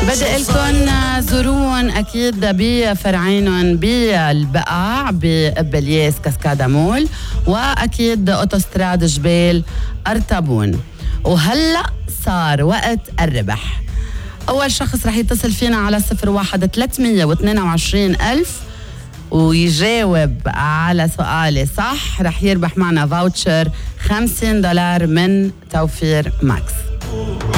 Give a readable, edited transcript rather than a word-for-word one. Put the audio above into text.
بدي لكم زورون أكيد بفرعينهم بالبقاع بإبلياس كاسكادا مول، وأكيد أوتوستراد جبال أرتبون. وهلأ صار وقت الربح. أول شخص رح يتصل فينا على 01-322-1000 ويجاوب على سؤالي صح رح يربح معنا فاوتشر $50 من توفير ماكس.